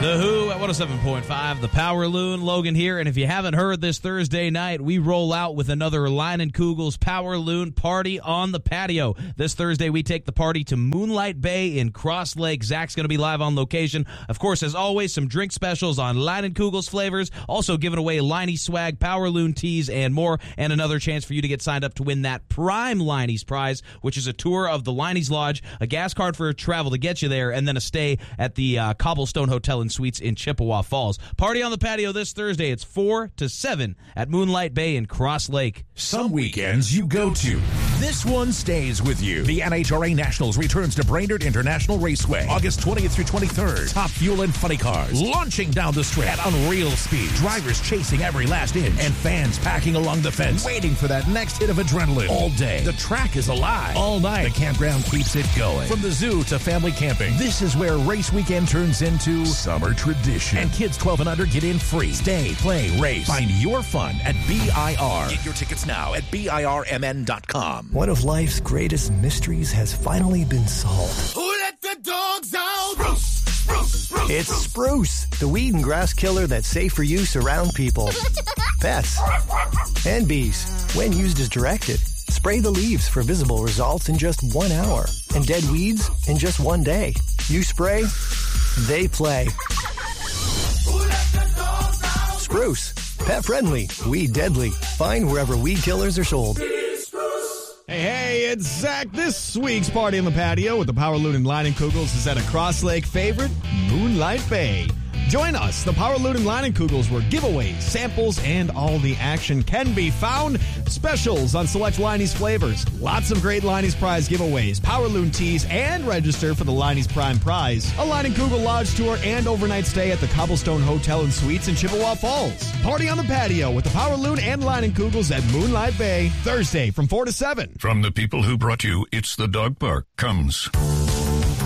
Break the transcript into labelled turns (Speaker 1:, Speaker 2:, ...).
Speaker 1: The Who at 107.5, the Power Loon. Logan here, and if you haven't heard, this Thursday night, we roll out with another Leinenkugel's Power Loon party on the patio. This Thursday, we take the party to Moonlight Bay in Cross Lake. Zach's going to be live on location. Of course, as always, some drink specials on Leinenkugel's flavors, also giving away Leinie swag, Power Loon tees, and more, and another chance for you to get signed up to win that Prime Leinie's prize, which is a tour of the Leinie's Lodge, a gas card for travel to get you there, and then a stay at the Cobblestone Hotel and Suites in Chippewa Falls. Party on the patio this Thursday. It's 4 to 7 at Moonlight Bay in Cross Lake.
Speaker 2: Some weekends you go to. This one stays with you. The NHRA Nationals returns to Brainerd International Raceway, August 20th through 23rd. Top fuel and funny cars launching down the strip at unreal speed. Drivers chasing every last inch, and fans packing along the fence, waiting for that next hit of adrenaline. All day, the track is alive. All night, the campground keeps it going. From the zoo to family camping, this is where race weekend turns into summer tradition. And kids 12 and under get in free. Stay, play, race. Find your fun at BIR. Get your tickets now at BIRMN.com.
Speaker 3: One of life's greatest mysteries has finally been solved.
Speaker 4: Who let the dogs out? Spruce, spruce, spruce.
Speaker 3: It's Spruce, the weed and grass killer that's safe for use around people, pets, and bees. When used as directed, spray the leaves for visible results in just 1 hour, and dead weeds in just 1 day. You spray, they play. Spruce, pet friendly, weed deadly. Find wherever weed killers are sold.
Speaker 5: Hey, it's Zach. This week's Party on the Patio with the Power Loon and Leinenkugels is at a Cross Lake favorite, Moonlight Bay. Join us, the Power Loon and Leinenkugels, where giveaways, samples, and all the action can be found. Specials on select Leinie's flavors. Lots of great Leinie's Prize giveaways, Power Loon tees, and register for the Leinie's Prime Prize. A Leinenkugel Lodge tour and overnight stay at the Cobblestone Hotel and Suites in Chippewa Falls. Party on the Patio with the Power Loon and Leinenkugels at Moonlight Bay, Thursday from 4 to 7.
Speaker 6: From the people who brought you It's the Dog Park comes